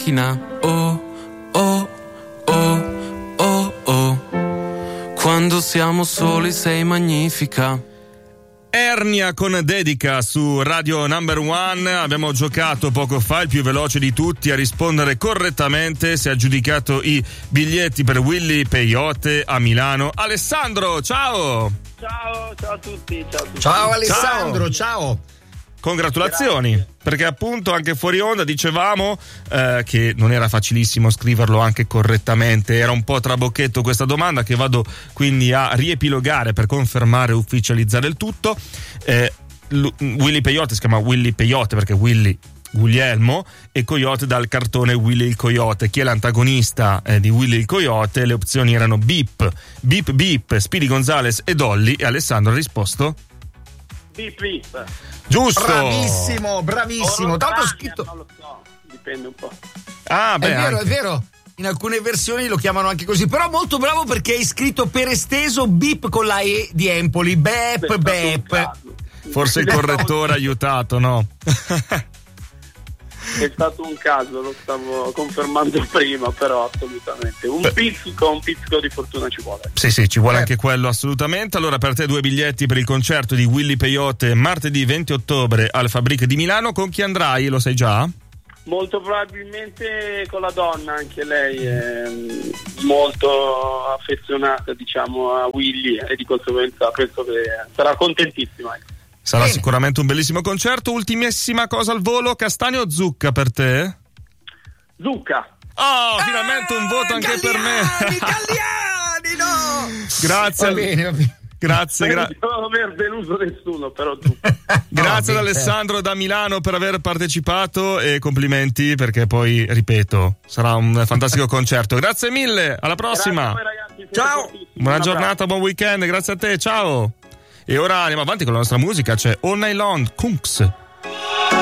macchina. Oh, oh, oh, oh, oh. Quando siamo soli sei magnifica. Ernia con Dedica su Radio Number One. Abbiamo giocato poco fa, il più veloce di tutti a rispondere correttamente si è aggiudicato i biglietti per Willy Peyote a Milano. Alessandro, ciao! Ciao a tutti. Ciao Alessandro, ciao. Congratulazioni. Grazie. Perché appunto anche fuori onda dicevamo che non era facilissimo scriverlo anche correttamente, era un po' trabocchetto questa domanda che vado quindi a riepilogare per confermare e ufficializzare il tutto. Willy Peyote si chiama Willy Peyote perché Willy Guglielmo e Coyote dal cartone Willy il Coyote. Chi è l'antagonista di Willy il Coyote? Le opzioni erano Beep, Speedy Gonzales e Dolly, e Alessandro ha risposto Beep. giusto. Bravissimo. Tanto scritto. Non lo so, dipende un po'. Ah, beh, È vero. In alcune versioni lo chiamano anche così, però molto bravo perché hai scritto per esteso Beep con la E di Empoli. Beep. forse il correttore ha aiutato, no? È stato un caso, lo stavo confermando prima, però assolutamente un pizzico di fortuna ci vuole. Sì, ci vuole anche quello assolutamente. Allora per te 2 biglietti per il concerto di Willy Peyote martedì 20 ottobre al Fabric di Milano. Con chi andrai? Lo sai già? Molto probabilmente con la donna, anche lei è molto affezionata, diciamo, a Willy e di conseguenza penso che sarà contentissima. Sarà sicuramente un bellissimo concerto. Ultimissima cosa al volo, Castagno o Zucca per te? Zucca. Oh, finalmente un voto anche per me. Galliani, no! Grazie. Va bene. Grazie. Non devo aver deluso nessuno, però Zucca. Grazie ad Alessandro da Milano per aver partecipato e complimenti perché poi, ripeto, sarà un fantastico concerto. Grazie mille, alla prossima. Grazie a voi, ragazzi, Ciao. Buona giornata, buon weekend, grazie a te, ciao. E ora andiamo avanti con la nostra musica, c'è All Night Long, Kunks.